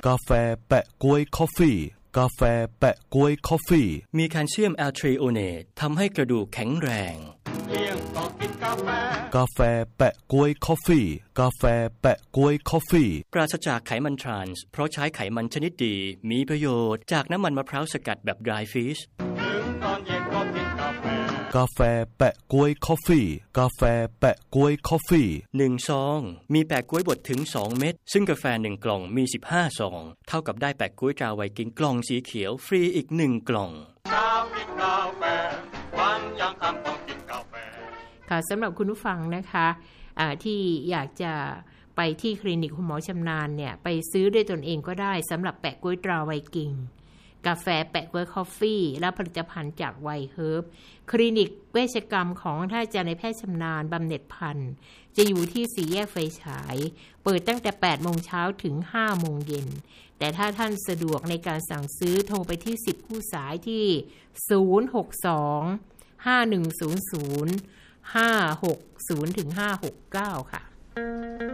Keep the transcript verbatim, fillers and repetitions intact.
กาแฟแปะก๊วยคอฟฟี่กาแฟแปะก๊วยคอฟฟี่มีแคลเซียมแอลทริโอเนตทำให้กระดูกแข็งแรงเที่ยงก็กินกาแฟกาแฟแปะก๊วยคอฟฟี่กาแฟแปะก๊วยคอฟฟี่ปราศจากไขมันทรานส์เพราะใช้ไขมันชนิดดีมีประโยชน์จากน้ำมันมะพร้าวสกัดแบบ dry fish ถึงตอนเย็นก็กินกาแฟกาแฟแปะก๊วยคอฟฟี่กาแฟแปะก๊วยคอฟฟี่หนึ่งซองมีแปะก๊วยบดถึงสองเม็ดซึ่งกาแฟหนึ่งกล่องมีสิบห้าซองเท่ากับได้แปะก๊วยตราไวกิ้งกล่องสีเขียวฟรีอีกหนึ่งกล่องเช้ากินกาแฟวันยังค่ำต้องกินกาแฟค่ะสำหรับคุณผู้ฟังนะคะะที่อยากจะไปที่คลินิกคุณหมอชำนาญเนี่ยไปซื้อด้วยตนเองก็ได้สำหรับแปะก๊วยตราไวกิ้งกาแฟแปะก๊วยคอฟฟี่และผลิตภัณฑ์จากไวเฮิร์บคลินิกเวชกรรมของท่านอาจารย์นายแพทย์ชำนาญบำเหน็จพันธ์จะอยู่ที่สี่แยกไฟฉายเปิดตั้งแต่ แปดโมงเช้าถึง ห้าโมงเย็นแต่ถ้าท่านสะดวกในการสั่งซื้อโทรไปที่สิบคู่สายที่ศูนย์ หก สอง ห้า หนึ่ง ศูนย์ ศูนย์ ห้า หก ศูนย์ ถึง ห้า หก เก้าค่ะ